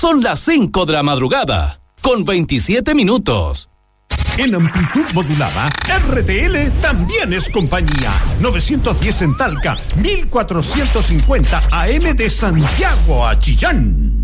Son las 5 de la madrugada, con 27 minutos. En amplitud modulada, RTL también es compañía. 910 en Talca, 1450 AM de Santiago a Chillán.